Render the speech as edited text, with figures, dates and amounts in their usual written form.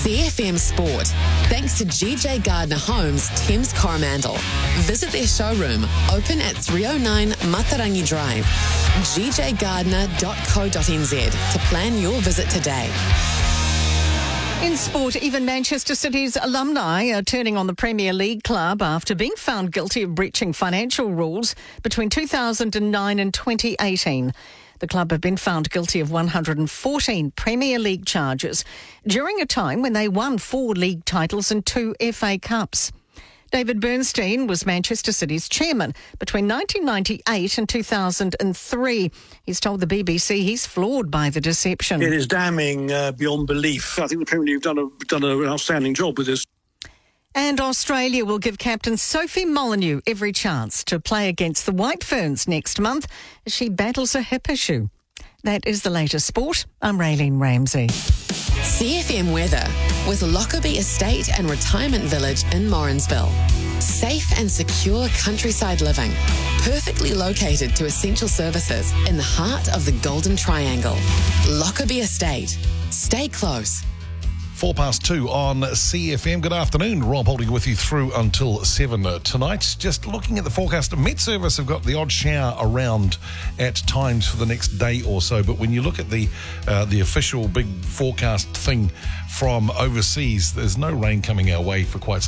CFM Sport. Thanks to GJ Gardner Homes, Thames Coromandel. Visit their showroom, open at 309 Matarangi Drive. gjgardner.co.nz to plan your visit today. In sport, even Manchester City's alumni are turning on the Premier League club after being found guilty of breaching financial rules between 2009 and 2018. The club have been found guilty of 114 Premier League charges during a time when they won 4 league titles and 2 FA Cups. David Bernstein was Manchester City's chairman between 1998 and 2003. He's told the BBC he's floored by the deception. It is damning beyond belief. I think the Premier League have done an outstanding job with this. And Australia will give captain Sophie Molyneux every chance to play against the White Ferns next month as she battles a hip issue. That is the latest sport. I'm Raylene Ramsey. CFM weather with Lockerbie Estate and Retirement Village in Morrinsville. Safe and secure countryside living, perfectly located to essential services in the heart of the Golden Triangle. Lockerbie Estate. Stay close. 2:04 on CFM. Good afternoon. Rob holding with you through until 7 tonight. Just looking at the forecast, Met Service have got the odd shower around at times for the next day or so. But when you look at the official big forecast thing from overseas, there's no rain coming our way for quite some